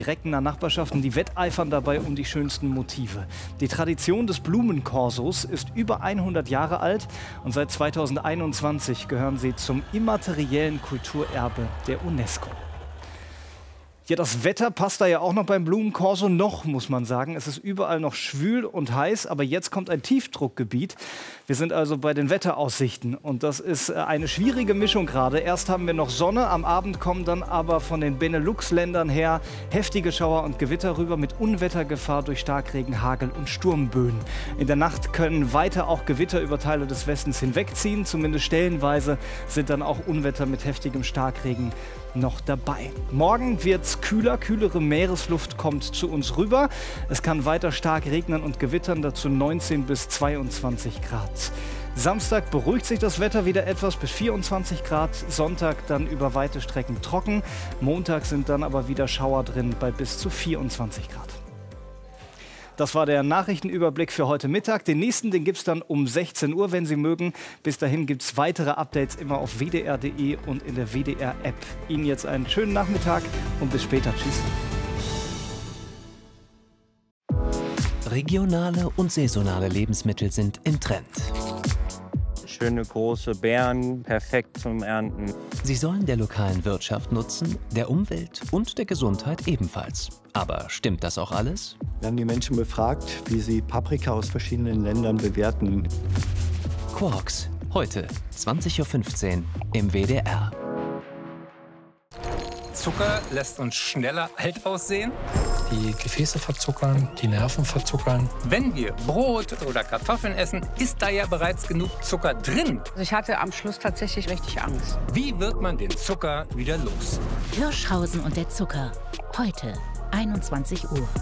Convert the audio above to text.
Direkt in der Nachbarschaft, die wetteifern dabei um die schönsten Motive. Die Tradition des Blumenkorsos ist über 100 Jahre alt und seit 2021 gehören sie zum immateriellen Kulturerbe der UNESCO. Ja, das Wetter passt da ja auch noch beim Blumenkorso noch, muss man sagen. Es ist überall noch schwül und heiß, aber jetzt kommt ein Tiefdruckgebiet. Wir sind also bei den Wetteraussichten und das ist eine schwierige Mischung gerade. Erst haben wir noch Sonne, am Abend kommen dann aber von den Benelux-Ländern her heftige Schauer und Gewitter rüber mit Unwettergefahr durch Starkregen, Hagel und Sturmböen. In der Nacht können weiter auch Gewitter über Teile des Westens hinwegziehen. Zumindest stellenweise sind dann auch Unwetter mit heftigem Starkregen noch dabei. Morgen wird es kühler, kühlere Meeresluft kommt zu uns rüber. Es kann weiter stark regnen und gewittern, dazu 19 bis 22 Grad. Samstag beruhigt sich das Wetter wieder etwas bis 24 Grad. Sonntag dann über weite Strecken trocken. Montag sind dann aber wieder Schauer drin bei bis zu 24 Grad. Das war der Nachrichtenüberblick für heute Mittag. Den nächsten, den gibt es dann um 16 Uhr, wenn Sie mögen. Bis dahin gibt es weitere Updates immer auf wdr.de und in der WDR-App. Ihnen jetzt einen schönen Nachmittag und bis später. Tschüss. Regionale und saisonale Lebensmittel sind im Trend. Schöne große Beeren, perfekt zum Ernten. Sie sollen der lokalen Wirtschaft nutzen, der Umwelt und der Gesundheit ebenfalls. Aber stimmt das auch alles? Wir haben die Menschen befragt, wie sie Paprika aus verschiedenen Ländern bewerten. Quarks, heute 20:15 Uhr im WDR. Zucker lässt uns schneller alt aussehen. Die Gefäße verzuckern, die Nerven verzuckern. Wenn wir Brot oder Kartoffeln essen, ist da ja bereits genug Zucker drin. Also ich hatte am Schluss tatsächlich richtig Angst. Wie wird man den Zucker wieder los? Hirschhausen und der Zucker. Heute, 21 Uhr.